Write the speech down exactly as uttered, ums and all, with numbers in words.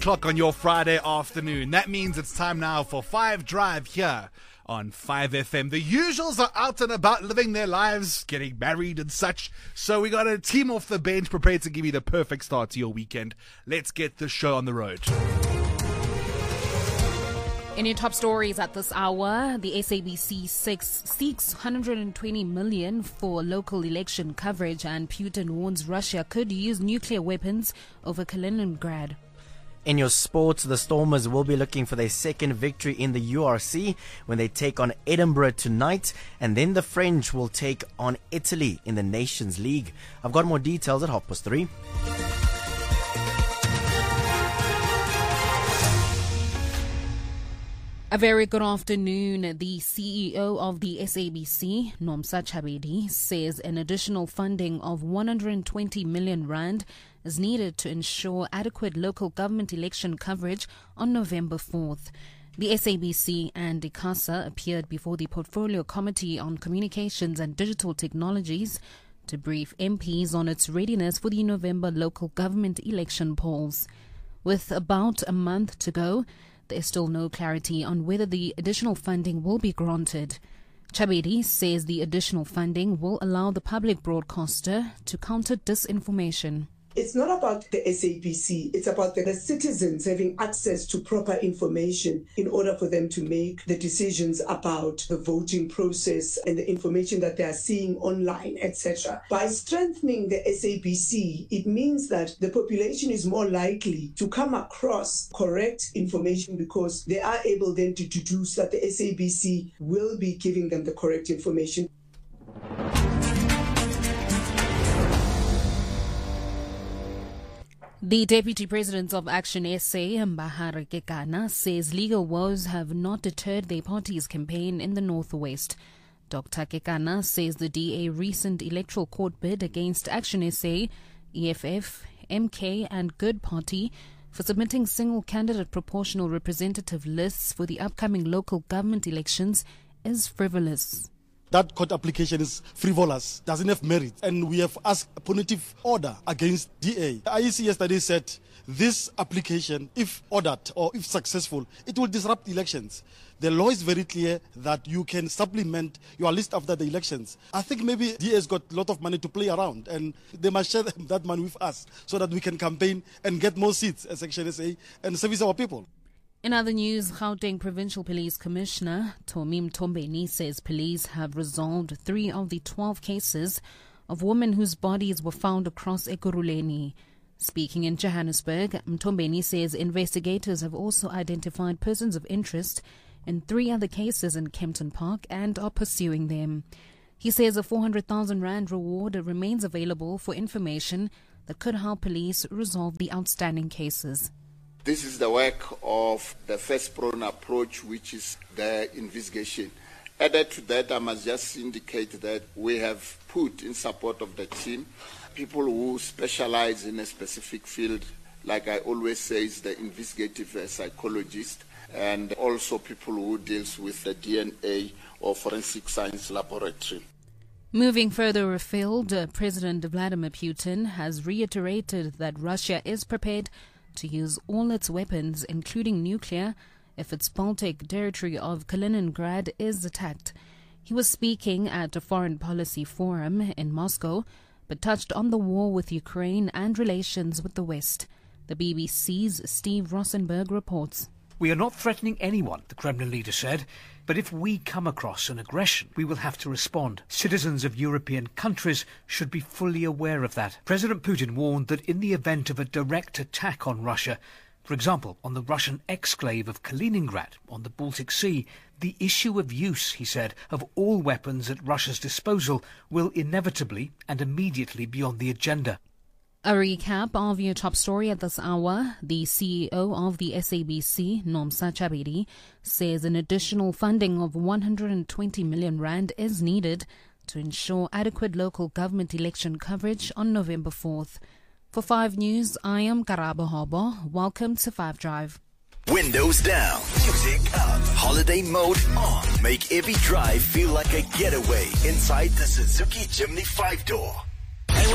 o'clock on your Friday afternoon. That means it's time now for five Drive here on five F M. The usuals are out and about living their lives, getting married and such. So we got a team off the bench prepared to give you the perfect start to your weekend. Let's get the show on the road. In your top stories at this hour, the S A B C six seeks one hundred twenty million for local election coverage, and Putin warns Russia could use nuclear weapons over Kaliningrad. In your sports, the Stormers will be looking for their second victory in the U R C when they take on Edinburgh tonight, and then the French will take on Italy in the Nations League. I've got more details at half past three. A very good afternoon. The C E O of the S A B C, Nomsa Chabedi, says an additional funding of one hundred twenty million rand is needed to ensure adequate local government election coverage on November fourth. The S A B C and ICASA appeared before the Portfolio Committee on Communications and Digital Technologies to brief M Ps on its readiness for the November local government election polls. With about a month to go, there is still no clarity on whether the additional funding will be granted. Chabedi says the additional funding will allow the public broadcaster to counter disinformation. It's not about the S A B C, it's about the citizens having access to proper information in order for them to make the decisions about the voting process and the information that they are seeing online, et cetera. By strengthening the S A B C, it means that the population is more likely to come across correct information because they are able then to deduce that the S A B C will be giving them the correct information. The Deputy President of Action S A, Mbahare Kekana, says legal woes have not deterred their party's campaign in the Northwest. Doctor Kekana says the D A recent electoral court bid against Action S A, E F F, M K and Good Party for submitting single candidate proportional representative lists for the upcoming local government elections is frivolous. That court application is frivolous, doesn't have merit, and we have asked a punitive order against D A. The I E C yesterday said this application, if ordered or if successful, it will disrupt elections. The law is very clear that you can supplement your list after the elections. I think maybe D A's got a lot of money to play around, and they must share that money with us so that we can campaign and get more seats as Action S A and service our people. In other news, Gauteng Provincial Police Commissioner Tomi Mtombeni says police have resolved three of the twelve cases of women whose bodies were found across Ekurhuleni. Speaking in Johannesburg, Mtombeni says investigators have also identified persons of interest in three other cases in Kempton Park and are pursuing them. He says a four hundred thousand rand reward remains available for information that could help police resolve the outstanding cases. This is the work of the first prone approach, which is the investigation. Added to that, I must just indicate that we have put in support of the team people who specialize in a specific field, like I always say, is the investigative psychologist, and also people who deals with the D N A or forensic science laboratory. Moving further afield, uh, President Vladimir Putin has reiterated that Russia is prepared to use all its weapons, including nuclear, if its Baltic territory of Kaliningrad is attacked. He was speaking at a foreign policy forum in Moscow, but touched on the war with Ukraine and relations with the West. The B B C's Steve Rosenberg reports. We are not threatening anyone, the Kremlin leader said, but if we come across an aggression, we will have to respond. Citizens of European countries should be fully aware of that. President Putin warned that in the event of a direct attack on Russia, for example, on the Russian exclave of Kaliningrad on the Baltic Sea, the issue of use, he said, of all weapons at Russia's disposal will inevitably and immediately be on the agenda. A recap of your top story at this hour. The C E O of the S A B C, Nomsa Chabedi, says an additional funding of one hundred twenty million rand is needed to ensure adequate local government election coverage on November fourth. For five News, I am Karabo Hobo. Welcome to five Drive. Windows down, music up, holiday mode on. Make every drive feel like a getaway inside the Suzuki Jimny five door.